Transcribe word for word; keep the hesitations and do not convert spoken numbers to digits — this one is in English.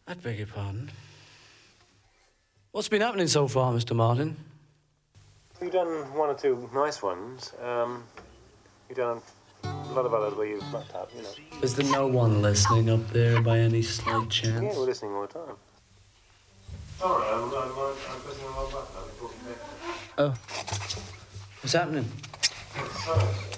I beg your pardon. What's been happening so far, Mister Martin? You've done one or two nice ones. Um, you've done a lot of others where you've mucked up, you know. Is there no one listening up there by any slight chance? Yeah, we're listening all the time. Sorry, I'm, I'm, I'm pressing the wrong button. I've been talking back. Oh. What's happening? Sorry.